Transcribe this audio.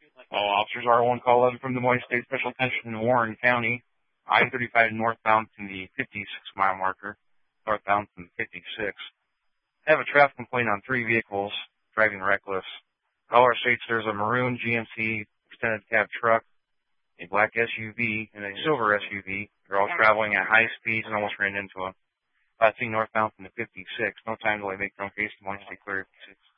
All officers are one call 11 from Des Moines State Special Attention in Warren County. I-35 northbound from the 56-mile marker, northbound from the 56. I have a traffic complaint on 3 vehicles driving reckless. Caller states there's a maroon GMC extended cab truck, a black SUV, and a silver SUV. They're all traveling at high speeds and almost ran into them. Passing northbound from the 56. No time delay. Make your own case. Des Moines State Clear 56.